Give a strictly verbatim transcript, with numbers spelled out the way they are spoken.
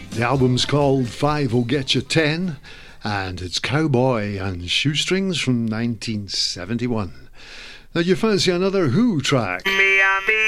The album's called Five'll Get You Ten, and it's Cowboy and Shoestrings from nineteen seventy-one. Now, you fancy another Who track? Me and the